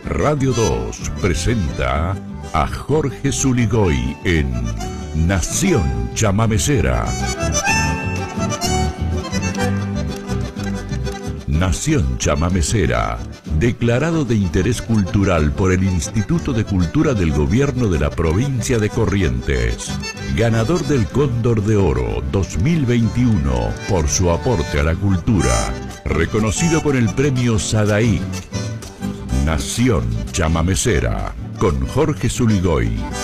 Radio 2 presenta a Jorge Zuligoy en Nación Chamamecera. Nación Chamamecera, declarado de interés cultural por el Instituto de Cultura del Gobierno de la Provincia de Corrientes. Ganador del Cóndor de Oro 2021 por su aporte a la cultura. Reconocido con el premio Sadaic. Nación Chamamecera con Jorge Zuligoy.